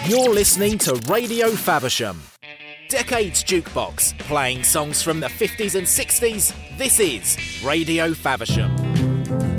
You're listening to Radio Faversham. Decades Jukebox, playing songs from the 50s and 60s. This is Radio Faversham.